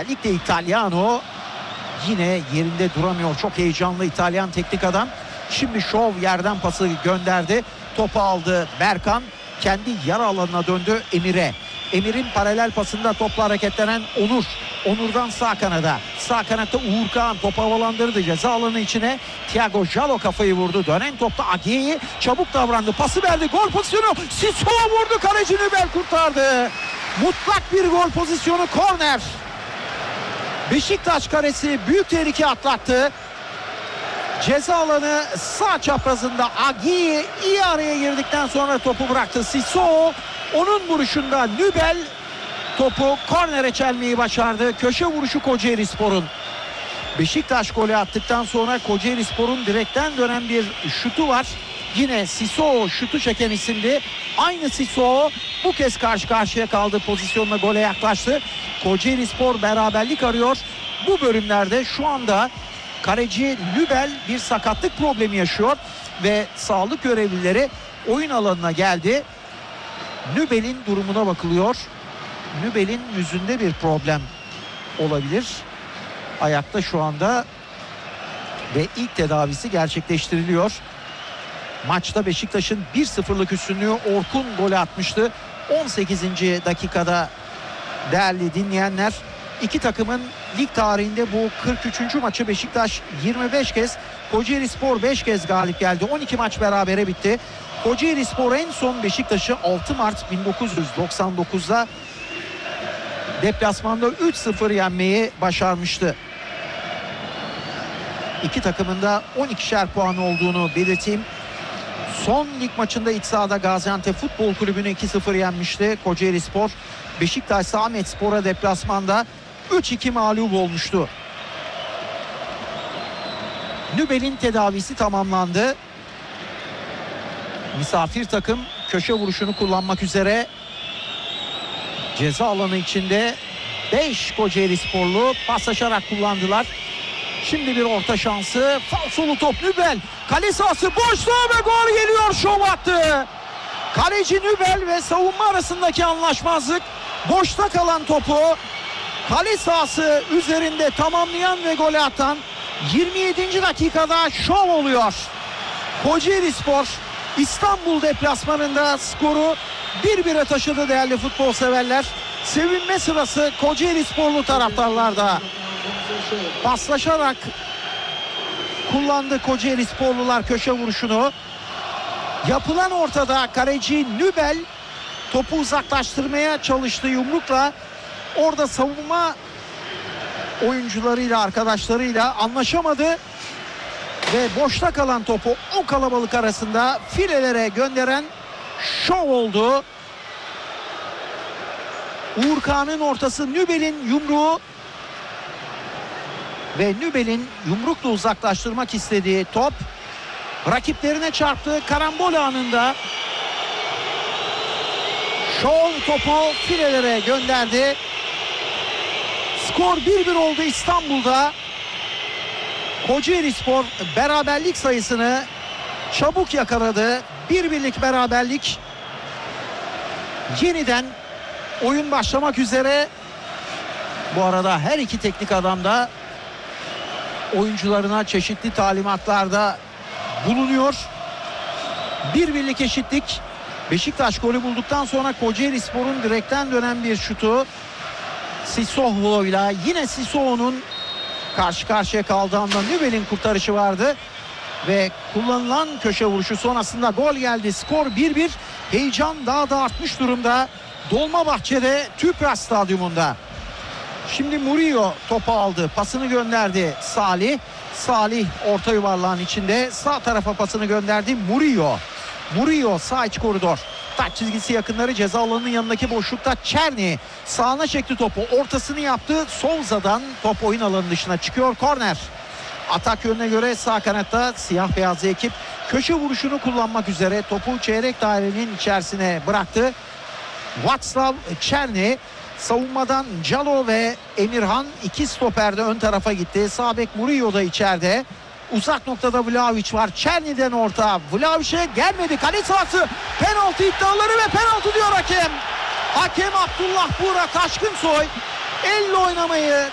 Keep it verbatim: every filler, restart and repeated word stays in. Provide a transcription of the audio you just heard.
Özellikle Italiano yine yerinde duramıyor. Çok heyecanlı İtalyan teknik adam. Şimdi şov yerden pası gönderdi. Topu aldı Berkan. Kendi yarı alanına döndü Emir'e. Emir'in paralel pasında topla hareketlenen Onur. Onur'dan sağ kanada. Sağ kanatta Uğur Kağan topu havalandırdı. Ceza alanı içine Thiago Jalo kafayı vurdu. Dönen topta Age'yi çabuk davrandı. Pası verdi. Gol pozisyonu. Siso vurdu. Kaleci Nübel kurtardı. Mutlak bir gol pozisyonu. Korner. Beşiktaş karesi büyük tehlike atlattı. Ceza alanı sağ çaprazında Agi iyi araya girdikten sonra topu bıraktı. Siso onun vuruşunda Nübel topu kornere çelmeyi başardı. Köşe vuruşu Kocaelispor'un. Beşiktaş golü attıktan sonra Kocaelispor'un direkten dönen bir şutu var. Yine Siso şutu çeken isimdi. Aynı Siso bu kez karşı karşıya kaldı. Pozisyonla gole yaklaştı. Kocaelispor beraberlik arıyor. Bu bölümlerde şu anda kaleci Nübel bir sakatlık problemi yaşıyor ve sağlık görevlileri oyun alanına geldi. Nübel'in durumuna bakılıyor. Nübel'in yüzünde bir problem olabilir. Ayakta şu anda ve ilk tedavisi gerçekleştiriliyor. Maçta Beşiktaş'ın bir sıfırlık üstünlüğü Orkun golü atmıştı. on sekizinci dakikada değerli dinleyenler. İki takımın lig tarihinde bu kırk üçüncü maçı Beşiktaş yirmi beş kez, Kocaelispor beş kez galip geldi. on iki maç berabere bitti. Kocaelispor en son Beşiktaş'ı altı Mart bin dokuz yüz doksan dokuz'da deplasmanda üç sıfır yenmeyi başarmıştı. İki takımın da on ikişer puan olduğunu belirteyim. Son lig maçında iç sahada Gaziantep Futbol Kulübü'nü iki sıfır yenmişti Kocaelispor. Beşiktaş ise Ahmetspor'a deplasmanda üç iki mağlup olmuştu. Nübel'in tedavisi tamamlandı. Misafir takım köşe vuruşunu kullanmak üzere. Ceza alanı içinde beş Kocaelisporlu paslaşarak kullandılar. Şimdi bir orta şansı. Falsolu top Nübel. Kale sahası boşluğa ve gol geliyor. Şov attı. Kaleci Nübel ve savunma arasındaki anlaşmazlık. Boşta kalan topu kale sahası üzerinde tamamlayan ve golü atan yirmi yedinci dakikada şov oluyor. Kocaelispor İstanbul deplasmanında skoru bir bire taşıdı değerli futbol severler. Sevinme sırası Kocaelisporlu taraftarlarda. Paslaşarak kullandı Kocaelisporlular köşe vuruşunu. Yapılan ortada kaleci Nübel topu uzaklaştırmaya çalıştı yumrukla. Orada savunma oyuncularıyla, arkadaşlarıyla anlaşamadı. Ve boşta kalan topu o kalabalık arasında filelere gönderen şov oldu. Uğur Kağan'ın ortası, Nübel'in yumruğu. Ve Nübel'in yumrukla uzaklaştırmak istediği top rakiplerine çarptı. Karambol anında şov topu filelere gönderdi. Skor bir bir oldu İstanbul'da. Kocaelispor beraberlik sayısını çabuk yakaladı. Bir birlik beraberlik. Yeniden oyun başlamak üzere. Bu arada her iki teknik adam da oyuncularına çeşitli talimatlarda bulunuyor. Bir birlik eşitlik. Beşiktaş golü bulduktan sonra Kocaelispor'un direkten dönen bir şutu Sissoko ile yine Sissoko'nun karşı karşıya kaldığı anda Nübel'in kurtarışı vardı. Ve kullanılan köşe vuruşu sonrasında gol geldi. Skor bir bir. Heyecan daha da artmış durumda. Dolmabahçe'de Tüpraş Stadyumunda. Şimdi Murillo topu aldı. Pasını gönderdi Salih. Salih orta yuvarlağın içinde. Sağ tarafa pasını gönderdi Murillo. Murillo sağ iç koridor. Taç çizgisi yakınları, ceza alanının yanındaki boşlukta Çerni sağına çekti topu. Ortasını yaptı. Souza'dan top oyun alanı dışına çıkıyor. Korner. Atak yönüne göre sağ kanatta siyah beyazlı ekip köşe vuruşunu kullanmak üzere topu çeyrek dairenin içerisine bıraktı. Václav Černý savunmadan Calo ve Emirhan iki stoperde ön tarafa gitti. Sağ bek Murillo da içeride. Uzak noktada Vlahović var. Černy'den orta. Vlahović'e gelmedi. Kale sahası. Penaltı iddiaları ve penaltı diyor hakem. Hakem Abdullah Buğra Taşkınsoy elle oynamayı